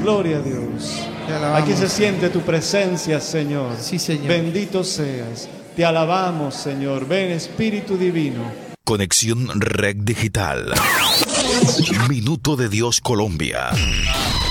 Gloria a Dios. Te alabamos. Aquí se siente tu presencia, Señor. Sí, Señor. Bendito seas. Te alabamos, Señor. Ven, Espíritu Divino. Conexión Red Digital. Minuto de Dios Colombia.